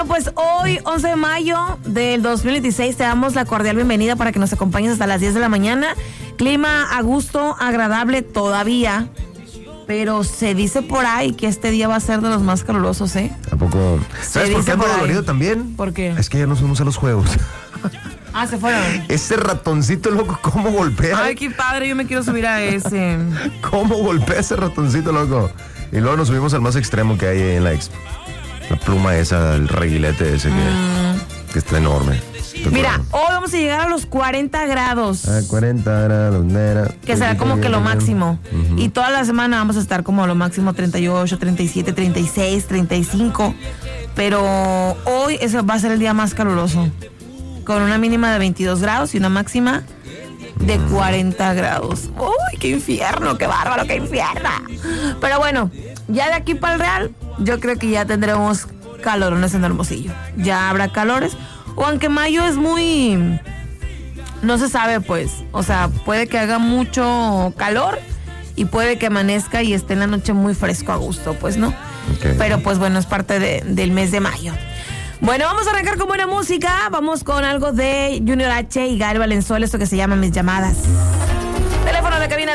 Pues hoy, 11 de mayo del 2016, te damos la cordial bienvenida para que nos acompañes hasta las 10 de la mañana. Clima a gusto, agradable todavía, pero se dice por ahí que este día va a ser de los más calurosos, ¿eh? ¿A poco? ¿Sabes por qué ando dolorido también? ¿Por qué? Es que ya nos fuimos a los juegos. Ah, se fueron. Ese ratoncito, loco, ¿cómo golpea? Ay, qué padre, yo me quiero subir a ese. ¿Cómo golpea ese ratoncito, loco? Y luego nos subimos al más extremo que hay en la expo. La pluma esa, el reguilete ese que está enorme. Mira, hoy vamos a llegar a los 40 grados. 40 grados, nera. Que será como que lo máximo. Y toda la semana vamos a estar como a lo máximo 38, 37, 36, 35. Pero hoy ese va a ser el día más caluroso. Con una mínima de 22 grados y una máxima de 40 grados. ¡Uy, qué infierno! ¡Qué bárbaro, qué infierno! Pero bueno, ya de aquí para el Real, yo creo que ya tendremos calorones en Hermosillo. Ya habrá calores. O aunque mayo es muy... No se sabe, pues. O sea, puede que haga mucho calor y puede que amanezca y esté en la noche muy fresco a gusto, pues, ¿no? Okay. Pero pues bueno, es parte del mes de mayo. Bueno, vamos a arrancar con buena música. Vamos con algo de Junior H y Gael Valenzuela, esto que se llama Mis Llamadas. Teléfono de cabina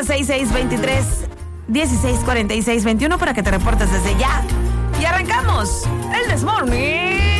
6623-1646-21 para que te reportes desde ya. Y arrancamos el This Morning.